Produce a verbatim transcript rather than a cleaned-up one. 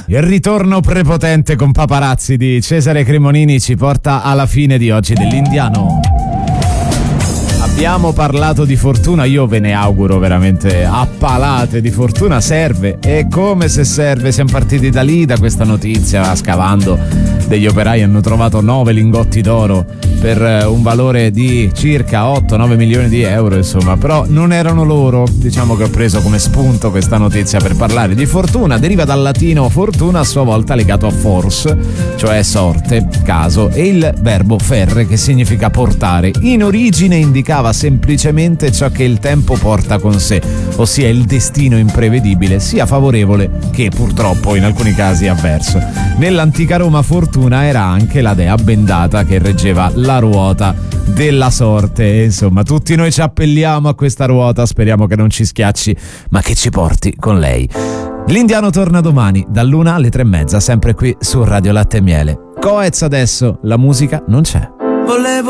Il ritorno prepotente con Paparazzi di Cesare Cremonini ci porta alla fine di oggi dell'Indiano. Abbiamo parlato di fortuna, io ve ne auguro veramente a palate di fortuna, serve, e come se serve. Siamo partiti da lì, da questa notizia, scavando, degli operai hanno trovato nove lingotti d'oro per un valore di circa otto nove milioni di euro, insomma, però non erano loro. Diciamo che ho preso come spunto questa notizia per parlare di fortuna. Deriva dal latino fortuna, a sua volta legato a force, cioè sorte, caso, e il verbo ferre, che significa portare. In origine indicava semplicemente ciò che il tempo porta con sé, ossia il destino imprevedibile, sia favorevole che purtroppo in alcuni casi avverso. Nell'antica Roma fortuna era anche la dea bendata che reggeva la ruota della sorte. Insomma, tutti noi ci appelliamo a questa ruota, speriamo che non ci schiacci, ma che ci porti con lei. L'Indiano torna domani dall'una alle tre e mezza, sempre qui su Radio Latte e Miele. Coez adesso, la musica non c'è. Volevo